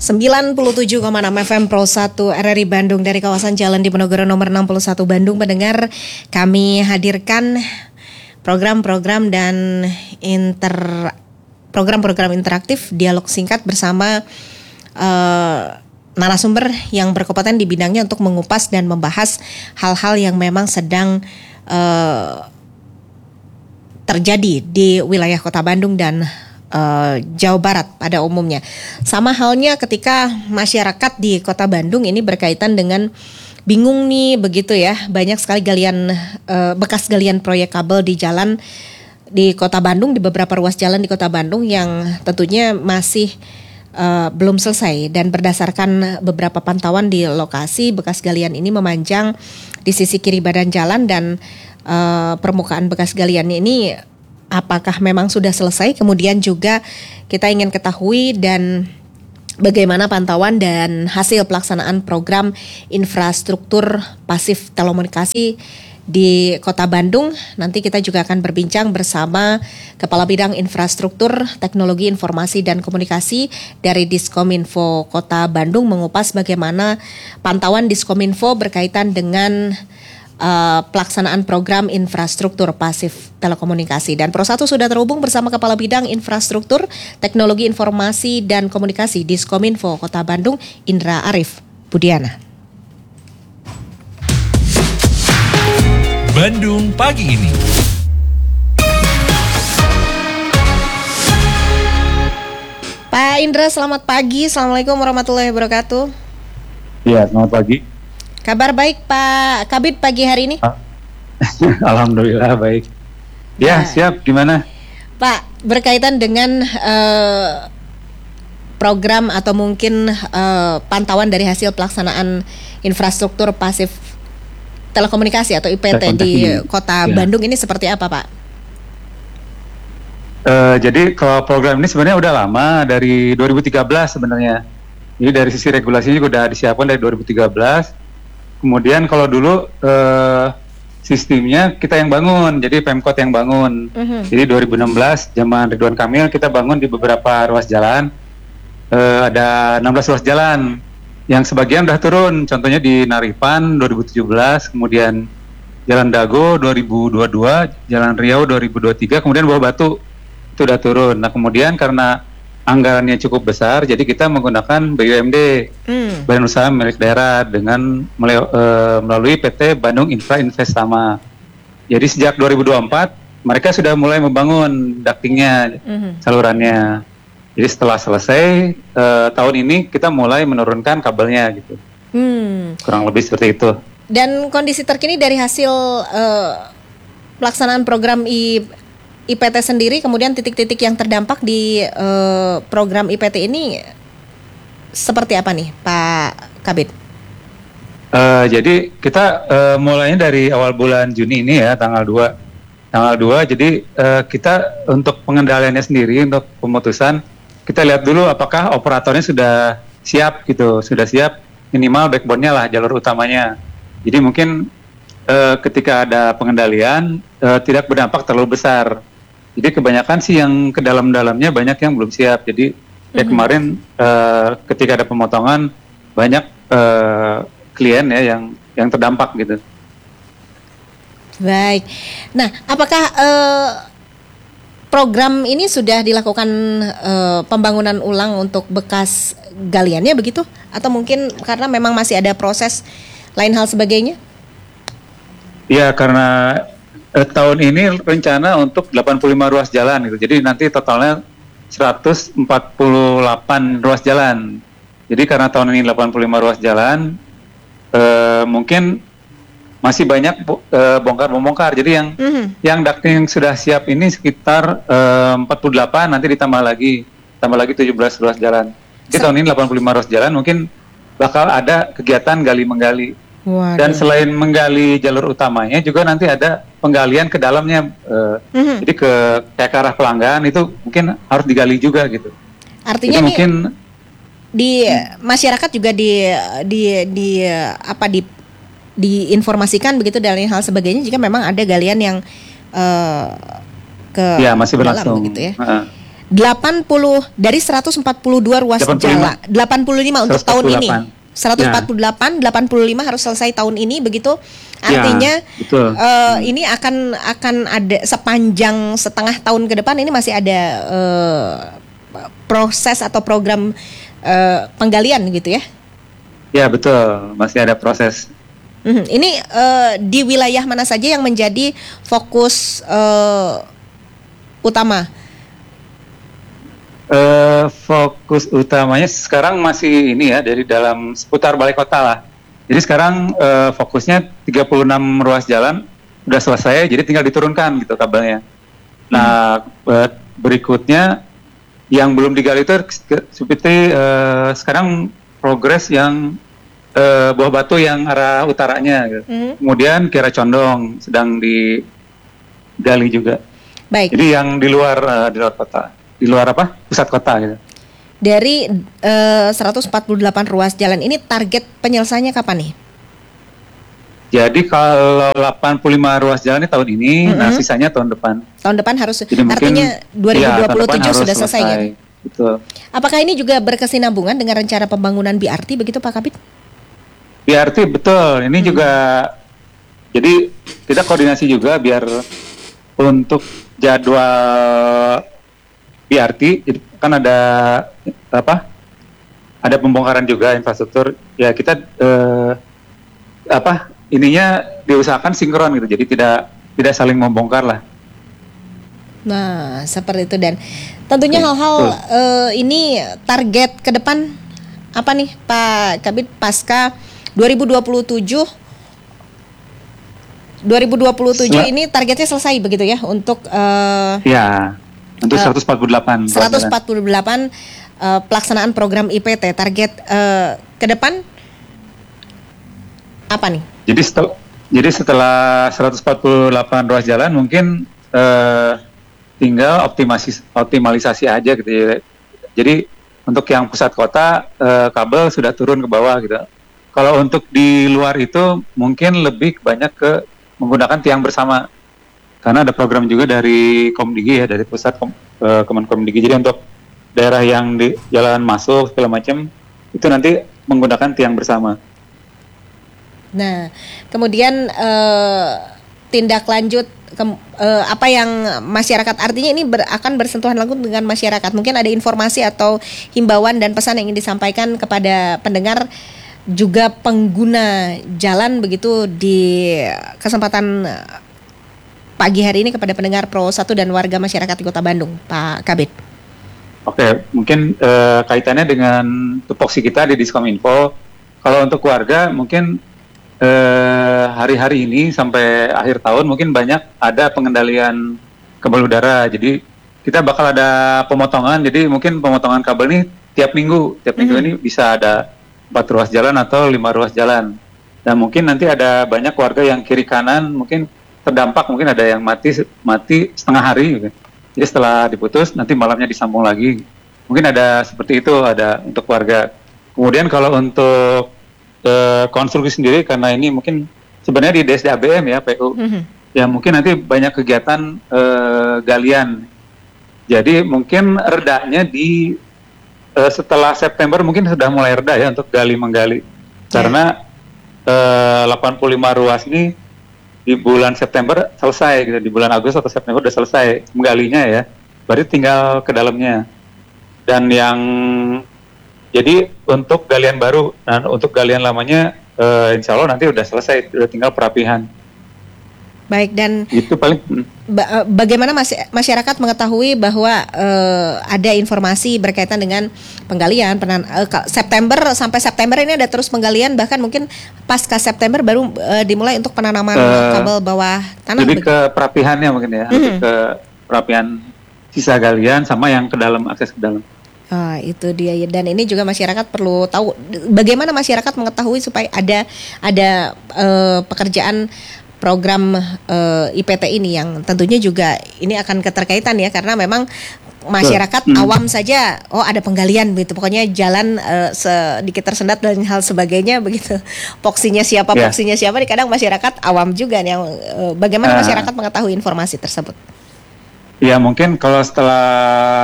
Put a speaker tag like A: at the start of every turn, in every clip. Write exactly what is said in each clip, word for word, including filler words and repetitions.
A: sembilan puluh tujuh koma enam F M Pro satu R R I Bandung dari kawasan Jalan Diponegoro nomor enam puluh satu Bandung. Pendengar, kami hadirkan program-program dan inter program-program interaktif dialog singkat bersama uh, narasumber yang berkompeten di bidangnya untuk mengupas dan membahas hal-hal yang memang sedang uh, terjadi di wilayah Kota Bandung dan Uh, Jawa Barat pada umumnya. Sama halnya ketika masyarakat di Kota Bandung ini berkaitan dengan bingung nih begitu ya, banyak sekali galian uh, bekas galian proyek kabel di jalan di Kota Bandung, di beberapa ruas jalan di Kota Bandung yang tentunya masih uh, belum selesai, dan berdasarkan beberapa pantauan di lokasi, bekas galian ini memanjang di sisi kiri badan jalan, dan uh, permukaan bekas galian ini apakah memang sudah selesai? Kemudian juga kita ingin ketahui dan bagaimana pantauan dan hasil pelaksanaan program infrastruktur pasif telekomunikasi di Kota Bandung. Nanti kita juga akan berbincang bersama Kepala Bidang Infrastruktur, Teknologi Informasi dan Komunikasi dari Diskominfo Kota Bandung, mengupas bagaimana pantauan Diskominfo berkaitan dengan Uh, pelaksanaan program infrastruktur pasif telekomunikasi. Dan Pro satu sudah terhubung bersama Kepala Bidang Infrastruktur, Teknologi Informasi dan Komunikasi Diskominfo Kota Bandung, Indra Arif Budiana.
B: Bandung pagi ini.
A: Pak Indra, selamat pagi. Assalamualaikum warahmatullahi wabarakatuh.
C: Iya, selamat pagi.
A: Kabar baik Pak Kabid pagi hari ini?
C: Alhamdulillah baik. Ya, ya siap. Gimana?
A: Pak, berkaitan dengan uh, program atau mungkin uh, pantauan dari hasil pelaksanaan infrastruktur pasif telekomunikasi atau I P T di Kota ya. Bandung ini seperti apa, Pak?
C: Uh, jadi kalau program ini sebenarnya udah lama, dari dua ribu tiga belas sebenarnya. Jadi dari sisi regulasinya juga udah disiapkan dari dua ribu tiga belas. Kemudian kalau dulu uh, sistemnya kita yang bangun, jadi Pemkot yang bangun. Uh-huh. Jadi dua ribu enam belas zaman Ridwan Kamil kita bangun di beberapa ruas jalan, uh, ada enam belas ruas jalan yang sebagian udah turun. Contohnya di Naripan dua ribu tujuh belas, kemudian Jalan Dago dua ribu dua puluh dua, Jalan Riau dua ribu dua puluh tiga, kemudian Bawah Batu itu udah turun. Nah kemudian karena anggarannya cukup besar, jadi kita menggunakan B U M D, hmm. Badan Usaha Milik Daerah, dengan melalui P T Bandung Infra Investama. Jadi sejak dua ribu dua puluh empat mereka sudah mulai membangun ductingnya, hmm. salurannya. Jadi setelah selesai uh, tahun ini kita mulai menurunkan kabelnya gitu. Hmm. Kurang lebih seperti itu.
A: Dan kondisi terkini dari hasil uh, pelaksanaan program I I P T sendiri, kemudian titik-titik yang terdampak di uh, program I P T ini seperti apa nih Pak Kabid?
C: Uh, jadi kita uh, mulainya dari awal bulan Juni ini ya, tanggal dua. Tanggal dua, jadi uh, kita untuk pengendaliannya sendiri, untuk pemutusan, kita lihat dulu apakah operatornya sudah siap gitu, sudah siap minimal backbone-nya lah, jalur utamanya. Jadi mungkin uh, ketika ada pengendalian uh, tidak berdampak terlalu besar. Jadi kebanyakan sih yang ke dalam-dalamnya banyak yang belum siap. Jadi mm-hmm. ya kemarin uh, ketika ada pemotongan banyak uh, klien ya yang yang terdampak gitu.
A: Baik. Nah, apakah uh, program ini sudah dilakukan uh, pembangunan ulang untuk bekas galiannya begitu? Atau mungkin karena memang masih ada proses lain hal sebagainya?
C: Iya, karena Eh, tahun ini rencana untuk delapan puluh lima ruas jalan gitu. Jadi nanti totalnya seratus empat puluh delapan ruas jalan. Jadi karena tahun ini delapan puluh lima ruas jalan, eh, mungkin masih banyak eh, bongkar-membongkar. Jadi yang mm-hmm. yang ducting sudah siap ini sekitar eh, empat puluh delapan, nanti ditambah lagi tambah lagi tujuh belas ruas jalan. Jadi so- tahun ini delapan puluh lima ruas jalan, mungkin bakal ada kegiatan gali-menggali. Waduh. Dan selain menggali jalur utamanya juga nanti ada penggalian ke dalamnya, uh, mm-hmm. jadi ke kayak ke arah pelanggan itu mungkin harus digali juga gitu.
A: Artinya nih, mungkin di masyarakat juga di di di apa di diinformasikan begitu dan hal sebagainya jika memang ada galian yang uh, ke
C: ya, masih berlangsung
A: gitu ya.
C: Uh.
A: delapan puluh dari seratus empat puluh dua ruas
C: delapan puluh lima.
A: jalan, delapan puluh lima untuk tahun ini. seratus empat puluh delapan,
C: ya.
A: delapan puluh lima harus selesai tahun ini begitu. Artinya
C: ya, betul.
A: Uh, hmm. ini akan akan ada sepanjang setengah tahun ke depan ini masih ada uh, proses atau program uh, penggalian gitu ya.
C: Ya, betul. Masih ada proses.
A: Hmm. Ini uh, di wilayah mana saja yang menjadi fokus uh, utama?
C: Uh, fokus utamanya sekarang masih ini ya, dari dalam seputar balai kota lah. Jadi sekarang uh, fokusnya tiga puluh enam ruas jalan udah selesai, jadi tinggal diturunkan gitu kabelnya. Nah, hmm. berikutnya yang belum digali itu seperti uh, sekarang progres yang uh, Buah Batu yang arah utaranya gitu. Hmm. Kemudian Kiara Condong sedang digali juga.
A: Baik.
C: Jadi yang di luar uh, di luar kota. Di luar apa? Pusat kota gitu.
A: Dari uh, seratus empat puluh delapan ruas jalan ini target penyelesaiannya kapan nih?
C: Jadi kalau delapan puluh lima ruas jalan ini tahun ini, mm-hmm. nah sisanya tahun depan.
A: Tahun depan harus,
C: jadi
A: artinya dua ribu dua puluh tujuh ya, sudah selesai, selesai ya?
C: Betul.
A: Apakah ini juga berkesinambungan dengan rencana pembangunan B R T begitu Pak Kabid?
C: B R T betul, ini hmm. juga, jadi kita koordinasi juga biar untuk jadwal B R T, jadi kan ada apa? Ada pembongkaran juga infrastruktur. Ya kita eh, apa? Ininya diusahakan sinkron gitu. Jadi tidak tidak saling membongkar lah.
A: Nah, seperti itu, dan tentunya hal-hal uh, ini target ke depan apa nih Pak Kabid pasca dua ribu dua puluh tujuh dua ribu dua puluh tujuh Sel- ini targetnya selesai begitu ya untuk uh,
C: ya untuk seratus empat puluh delapan
A: seratus empat puluh delapan uh, pelaksanaan program I P T. Target uh, ke depan apa nih?
C: Jadi setel, jadi setelah seratus empat puluh delapan ruas jalan mungkin uh, tinggal optimasi optimalisasi aja gitu ya. Jadi untuk yang pusat kota uh, kabel sudah turun ke bawah gitu. Kalau untuk di luar itu mungkin lebih banyak ke menggunakan tiang bersama. Karena ada program juga dari Komdigi ya, dari pusat kom, uh, Kemenkomdigi. Jadi untuk daerah yang di jalan masuk segala macam itu nanti menggunakan tiang bersama.
A: Nah, kemudian uh, tindak lanjut ke, uh, apa yang masyarakat, artinya ini ber, akan bersentuhan langsung dengan masyarakat. Mungkin ada informasi atau himbauan dan pesan yang ingin disampaikan kepada pendengar juga pengguna jalan begitu di kesempatan pagi hari ini kepada pendengar Pro satu dan warga masyarakat di Kota Bandung, Pak Kabid.
C: Oke, mungkin uh, kaitannya dengan tupoksi kita di Diskominfo. Kalau untuk warga mungkin uh, hari-hari ini sampai akhir tahun mungkin banyak ada pengendalian kabel udara. Jadi kita bakal ada pemotongan. Jadi mungkin pemotongan kabel ini tiap minggu, tiap minggu mm-hmm. ini bisa ada empat ruas jalan atau lima ruas jalan. Dan mungkin nanti ada banyak warga yang kiri kanan mungkin terdampak, mungkin ada yang mati mati setengah hari gitu. Jadi setelah diputus nanti malamnya disambung lagi. Mungkin ada seperti itu, ada untuk warga. Kemudian kalau untuk uh, konstruksi sendiri, karena ini mungkin sebenarnya di D S D A B M ya P U, mm-hmm. ya mungkin nanti banyak kegiatan uh, galian. Jadi mungkin redanya di uh, setelah September mungkin sudah mulai reda ya untuk gali menggali. Yeah. Karena uh, delapan puluh lima ruas ini di bulan September selesai, gitu. Di bulan Agustus atau September udah selesai menggalinya ya, berarti tinggal ke dalamnya. Dan yang jadi untuk galian baru, dan untuk galian lamanya, uh, insya Allah nanti udah selesai, udah tinggal perapihan.
A: Baik, dan
C: itu paling.
A: Ba- bagaimana masyarakat mengetahui bahwa uh, ada informasi berkaitan dengan penggalian penan- uh, September sampai September ini ada terus penggalian, bahkan mungkin pasca September baru uh, dimulai untuk penanaman uh, kabel bawah tanah.
C: Jadi ke perapihannya mungkin ya, mm-hmm. ke perapihan sisa galian sama yang ke dalam, akses ke dalam.
A: Oh, itu dia, dan ini juga masyarakat perlu tahu bagaimana masyarakat mengetahui supaya ada ada uh, pekerjaan program uh, I P T ini yang tentunya juga ini akan keterkaitan ya, karena memang masyarakat hmm. awam saja oh ada penggalian begitu, pokoknya jalan uh, sedikit tersendat dan hal sebagainya begitu, poksinya siapa yeah. poksinya siapa, kadang masyarakat awam juga nih yang uh, bagaimana uh, masyarakat mengetahui informasi tersebut.
C: Ya mungkin kalau setelah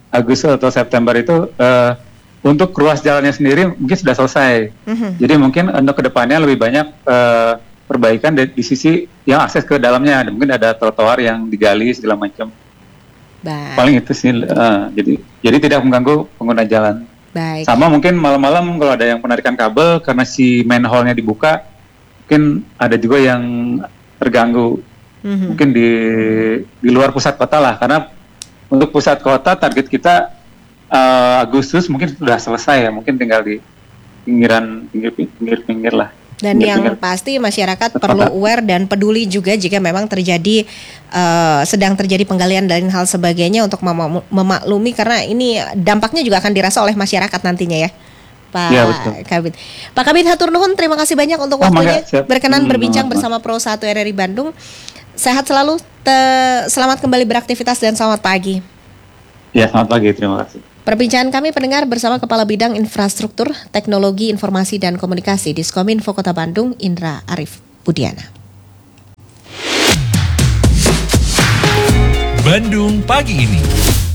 C: Agustus atau September itu uh, untuk ruas jalannya sendiri mungkin sudah selesai. Mm-hmm. Jadi mungkin untuk kedepannya lebih banyak uh, perbaikan di, di sisi yang akses ke dalamnya. Mungkin ada trotoar yang digali segala macam.
A: Baik.
C: Paling itu sih. Uh, jadi jadi tidak mengganggu pengguna jalan.
A: Baik.
C: Sama mungkin malam-malam kalau ada yang penarikan kabel karena si manhole-nya dibuka, mungkin ada juga yang terganggu. Mm-hmm. Mungkin di di luar pusat kota lah, karena untuk pusat kota target kita uh, Agustus mungkin sudah selesai ya, mungkin tinggal di pinggiran pinggir-pinggir lah.
A: Dan yang pasti masyarakat perlu aware dan peduli juga jika memang terjadi uh, sedang terjadi penggalian dan hal sebagainya untuk mem- memaklumi karena ini dampaknya juga akan dirasa oleh masyarakat nantinya ya, Pak ya, Kabid. Pak Kabid hatur nuhun, terima kasih banyak untuk waktunya oh, berkenan hmm, berbincang hmm, bersama Pro satu R R I Bandung. Sehat selalu, te- selamat kembali beraktivitas dan selamat pagi.
C: Ya, selamat pagi, terima kasih.
A: Perbincangan kami pendengar bersama Kepala Bidang Infrastruktur, Teknologi, Informasi, dan Komunikasi Diskominfo Kota Bandung, Indra Arif Budiana.
B: Bandung pagi ini.